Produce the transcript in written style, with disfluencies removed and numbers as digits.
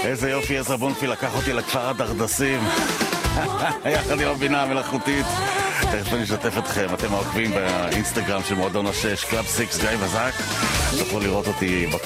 איזה יופי, עזרא בונפי לקח אותי לכפר הדרדסים יחד עם הבינה המלאכותית. תכף אני אשתף אתכם, אתם עוקבים באינסטגרם של מועדון השש, קלאב 6 גיא בזק, תוכלו לראות אותי